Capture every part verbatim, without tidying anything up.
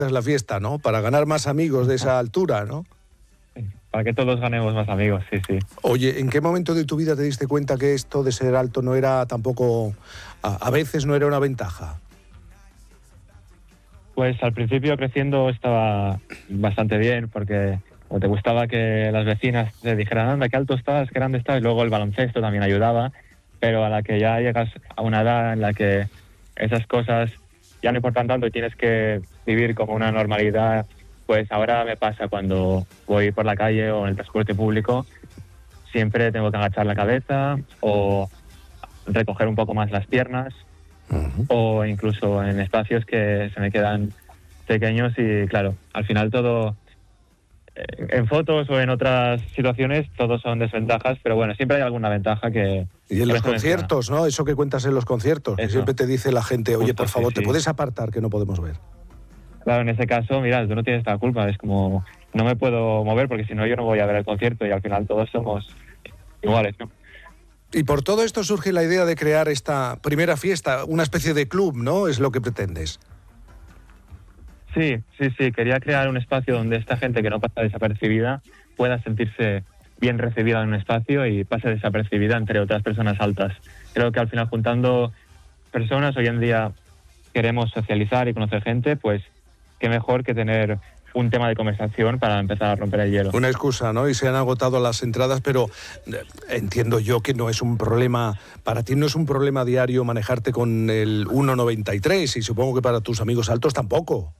es la fiesta, ¿no? Para ganar más amigos de esa altura, ¿no? Para que todos ganemos más amigos, sí, sí. Oye, ¿en qué momento de tu vida te diste cuenta que esto de ser alto no era tampoco, a, a veces no era una ventaja? Pues al principio creciendo estaba bastante bien, porque o te gustaba que las vecinas te dijeran, anda, qué alto estás, qué grande estás, y luego el baloncesto también ayudaba, pero a la que ya llegas a una edad en la que esas cosas ya no importan tanto y tienes que vivir como una normalidad, pues ahora me pasa cuando voy por la calle o en el transporte público, siempre tengo que agachar la cabeza o recoger un poco más las piernas, uh-huh. o incluso en espacios que se me quedan pequeños y claro, al final todo, eh, en fotos o en otras situaciones, todos son desventajas, pero bueno, siempre hay alguna ventaja que... Y en los conciertos, ¿no? Eso que cuentas en los conciertos, Eso. que siempre te dice la gente, oye, Justo, por favor, sí, ¿te sí. puedes apartar que no podemos ver? Claro, en ese caso, mira, tú no tienes la culpa, es como, no me puedo mover porque si no yo no voy a ver el concierto y al final todos somos iguales, ¿no? Y por todo esto surge la idea de crear esta primera fiesta, una especie de club, ¿no? Es lo que pretendes. Sí, sí, sí, quería crear un espacio donde esta gente que no pasa desapercibida pueda sentirse bien recibida en un espacio y pase desapercibida entre otras personas altas. Creo que al final juntando personas, hoy en día queremos socializar y conocer gente, pues qué mejor que tener un tema de conversación para empezar a romper el hielo. Una excusa, ¿no? Y se han agotado las entradas, pero entiendo yo que no es un problema, para ti no es un problema diario manejarte con el uno noventa y tres y supongo que para tus amigos altos tampoco.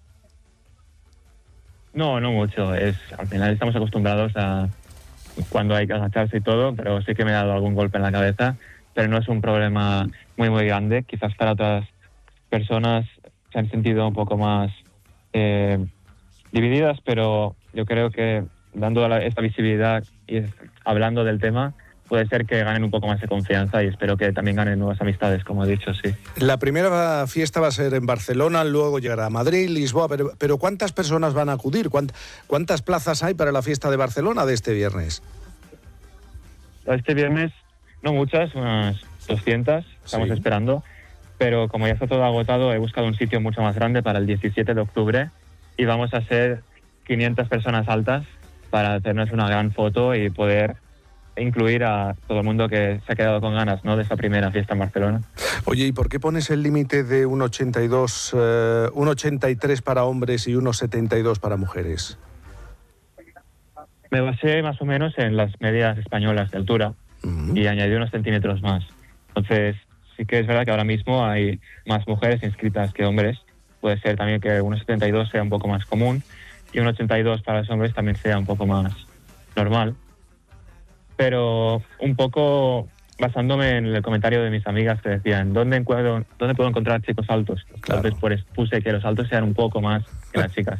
No, no mucho. Es, al final estamos acostumbrados a cuando hay que agacharse y todo, pero sí que me he dado algún golpe en la cabeza, pero no es un problema muy, muy grande. Quizás para otras personas se han sentido un poco más eh, divididas, pero yo creo que dando la, esta visibilidad y hablando del tema, puede ser que ganen un poco más de confianza y espero que también ganen nuevas amistades, como he dicho, sí. La primera fiesta va a ser en Barcelona, luego llegará a Madrid, Lisboa, pero, pero ¿cuántas personas van a acudir? ¿Cuánt, ¿Cuántas plazas hay para la fiesta de Barcelona de este viernes? Este viernes, no muchas, unas doscientas, estamos sí. esperando, pero como ya está todo agotado, he buscado un sitio mucho más grande para el diecisiete de octubre y vamos a ser quinientas personas altas para hacernos una gran foto y poder incluir a todo el mundo que se ha quedado con ganas, ¿no?, de esta primera fiesta en Barcelona. Oye, ¿y por qué pones el límite de un ochenta y dos, eh, un ochenta y tres para hombres y uno setenta y dos para mujeres? Me basé más o menos en las medias españolas de altura uh-huh. y añadí unos centímetros más. Entonces, sí que es verdad que ahora mismo hay más mujeres inscritas que hombres. Puede ser también que uno setenta y dos sea un poco más común y un ochenta y dos para los hombres también sea un poco más normal. Pero un poco basándome en el comentario de mis amigas que decían, ¿dónde, encuentro, ¿dónde puedo encontrar chicos altos? Claro. Entonces pues, puse que los altos sean un poco más que las chicas.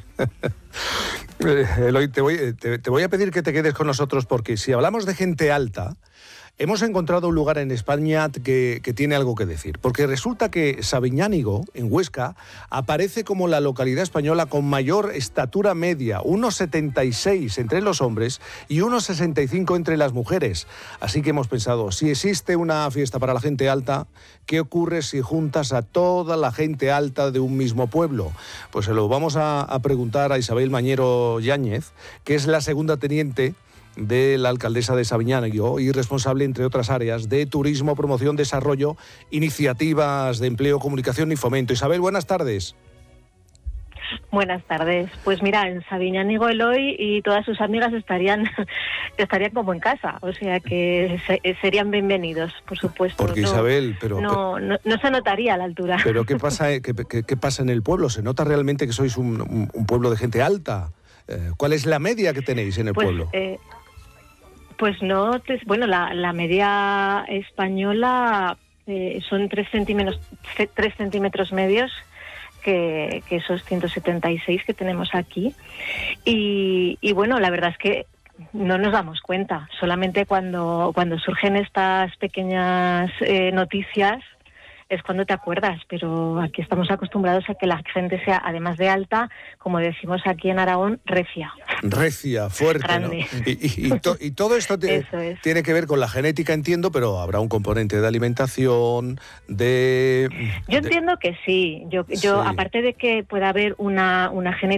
Eloy, te voy, te, te voy a pedir que te quedes con nosotros porque si hablamos de gente alta, hemos encontrado un lugar en España que, que tiene algo que decir, porque resulta que Sabiñánigo, en Huesca, aparece como la localidad española con mayor estatura media, uno setenta y seis entre los hombres y uno sesenta y cinco entre las mujeres. Así que hemos pensado, si existe una fiesta para la gente alta, ¿qué ocurre si juntas a toda la gente alta de un mismo pueblo? Pues se lo vamos a, a preguntar a Isabel Mañero Yáñez, que es la segunda teniente de la alcaldesa de Sabiñánigo y responsable, entre otras áreas, de turismo, promoción, desarrollo, iniciativas de empleo, comunicación y fomento. Isabel, buenas tardes. Buenas tardes. Pues mira, en Sabiñánigo Eloy y todas sus amigas estarían estarían como en casa, o sea que se, serían bienvenidos, por supuesto. Porque no, Isabel, pero... No, no, no se notaría a la altura. Pero ¿qué pasa, qué, qué, qué pasa en el pueblo? ¿Se nota realmente que sois un, un, un pueblo de gente alta? Eh, ¿Cuál es la media que tenéis en el pues, pueblo? Eh, Pues no, bueno, la, la media española eh, son tres centímetros, tres centímetros medios que, que esos ciento setenta y seis que tenemos aquí. Y, y bueno, la verdad es que no nos damos cuenta, solamente cuando, cuando surgen estas pequeñas eh, noticias es cuando te acuerdas, pero aquí estamos acostumbrados a que la gente sea, además de alta, como decimos aquí en Aragón, recia. Recia, fuerte, grande. ¿no? Y, y, y, to, y todo esto te, es. tiene que ver con la genética, entiendo, pero habrá un componente de alimentación, de... Yo de... entiendo que sí. Yo, yo sí. Aparte de que pueda haber una, una genética